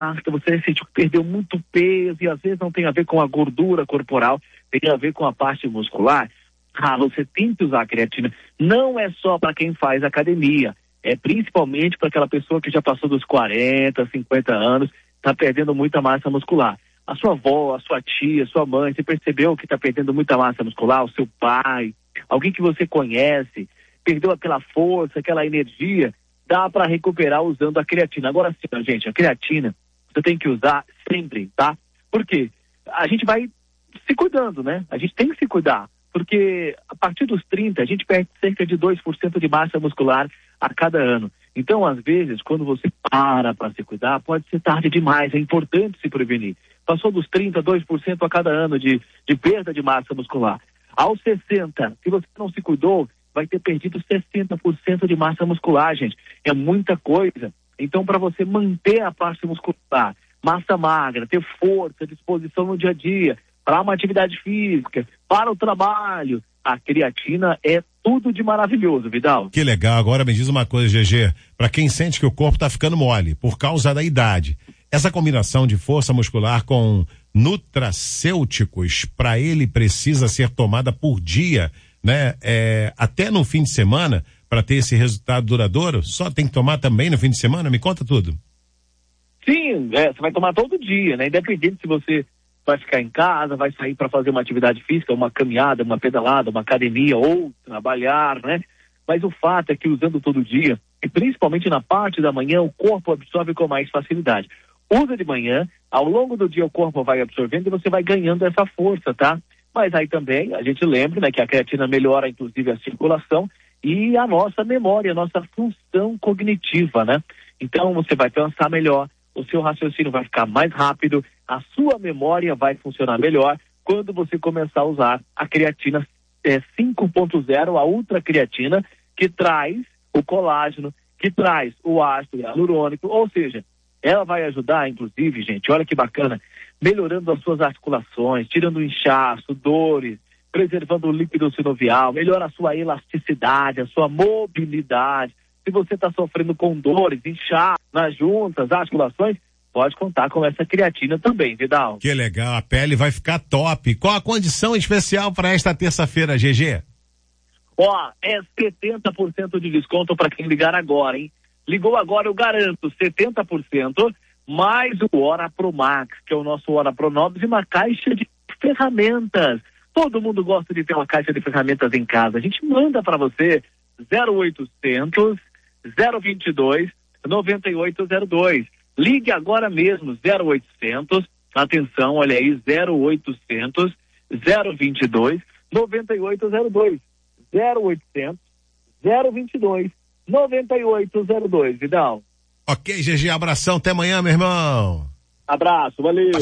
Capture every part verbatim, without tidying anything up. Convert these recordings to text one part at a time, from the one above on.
você sente que perdeu muito peso e às vezes não tem a ver com a gordura corporal, tem a ver com a parte muscular. Ah, você tem que usar a creatina. Não é só para quem faz academia, é principalmente para aquela pessoa que já passou dos quarenta, cinquenta anos, está perdendo muita massa muscular. A sua avó, a sua tia, a sua mãe, você percebeu que está perdendo muita massa muscular? O seu pai, alguém que você conhece, perdeu aquela força, aquela energia, dá para recuperar usando a creatina. Agora sim, gente, a creatina você tem que usar sempre, tá? Por quê? A gente vai se cuidando, né? A gente tem que se cuidar, porque a partir dos trinta, a gente perde cerca de dois por cento de massa muscular a cada ano. Então, às vezes, quando você para para se cuidar, pode ser tarde demais, é importante se prevenir. Passou dos trinta, dois por cento a cada ano de, de perda de massa muscular. Aos sessenta, se você não se cuidou, vai ter perdido sessenta por cento de massa muscular, gente. É muita coisa. Então, para você manter a parte muscular, massa magra, ter força, disposição no dia a dia, para uma atividade física, para o trabalho, a creatina é tudo de maravilhoso, Vidal. Que legal. Agora me diz uma coisa, G G, para quem sente que o corpo está ficando mole por causa da idade, essa combinação de força muscular com nutracêuticos, para ele precisa ser tomada por dia, né? É, até no fim de semana, para ter esse resultado duradouro? Só tem que tomar também no fim de semana? Me conta tudo. Sim, é, você vai tomar todo dia, né? Independente se você vai ficar em casa, vai sair para fazer uma atividade física, uma caminhada, uma pedalada, uma academia ou trabalhar, né? Mas o fato é que usando todo dia, e principalmente na parte da manhã, o corpo absorve com mais facilidade. Usa de manhã, ao longo do dia o corpo vai absorvendo e você vai ganhando essa força, tá? Mas aí também a gente lembra, né, que a creatina melhora inclusive a circulação e a nossa memória, a nossa função cognitiva, né? Então você vai pensar melhor, o seu raciocínio vai ficar mais rápido, a sua memória vai funcionar melhor quando você começar a usar a creatina é, cinco ponto zero, a ultra creatina, que traz o colágeno, que traz o ácido hialurônico, ou seja, ela vai ajudar, inclusive, gente, olha que bacana, melhorando as suas articulações, tirando o inchaço, dores, preservando o líquido sinovial, melhora a sua elasticidade, a sua mobilidade. Se você está sofrendo com dores, inchaço nas juntas, articulações, pode contar com essa creatina também, Vidal. Que legal, a pele vai ficar top. Qual a condição especial para esta terça-feira, G G? Ó, é setenta por cento de desconto para quem ligar agora, hein? Ligou agora, eu garanto, setenta por cento, mais o Hora Pro Max, que é o nosso Hora Pro Nobis, e uma caixa de ferramentas. Todo mundo gosta de ter uma caixa de ferramentas em casa. A gente manda para você zero oitocentos, zero vinte e dois, noventa e oito zero dois. Ligue agora mesmo, zero oitocentos, atenção, olha aí, zero oitocentos, zero vinte e dois, noventa e oito zero dois. zero oitocentos, zero vinte e dois, noventa e oito zero dois, Vidal. Ok, G G, abração, até amanhã, meu irmão. Abraço, valeu.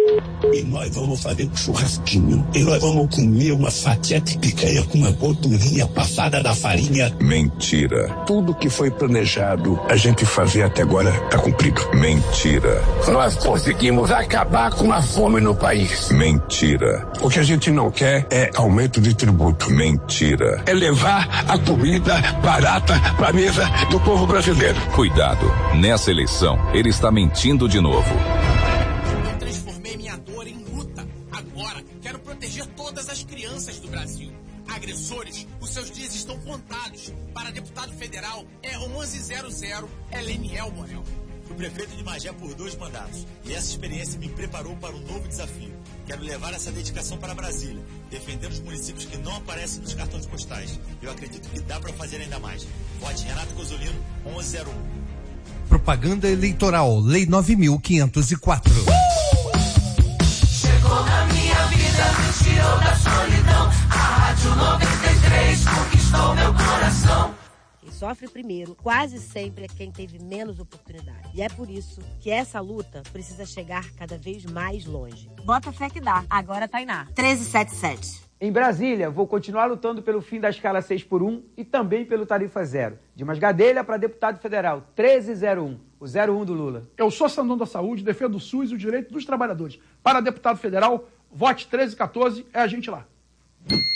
E nós vamos fazer um churrasquinho. E nós vamos comer uma fatia de picanha com uma gordurinha passada da farinha. Mentira. Tudo que foi planejado a gente fazer até agora tá cumprido. Mentira. Nós conseguimos acabar com a fome no país. Mentira. O que a gente não quer é aumento de tributo. Mentira. É levar a comida barata pra mesa do povo brasileiro. Cuidado, nessa eleição ele está mentindo de novo. Todas as crianças do Brasil. Agressores, os seus dias estão contados. Para deputado federal é onze zero zero Eleniel Borel. Fui prefeito de Magé por dois mandatos e essa experiência me preparou para um novo desafio. Quero levar essa dedicação para Brasília, defender os municípios que não aparecem nos cartões postais. Eu acredito que dá para fazer ainda mais. Vote Renato Cozolino, onze zero um. Propaganda eleitoral, Lei nove mil quinhentos e quatro. Chegou na minha vida, me tirou da solidão. A Rádio noventa e três conquistou meu coração. Quem sofre primeiro, quase sempre, é quem teve menos oportunidade. E é por isso que essa luta precisa chegar cada vez mais longe. Bota fé que dá. Agora, Tainá. treze setenta e sete. Em Brasília, vou continuar lutando pelo fim da escala seis por um e também pelo tarifa zero. Dimas Gadelha para deputado federal, treze zero um, o zero um do Lula. Eu sou Sandão da Saúde, defendo o SUS e o direito dos trabalhadores. Para deputado federal, vote treze quatorze, é a gente lá.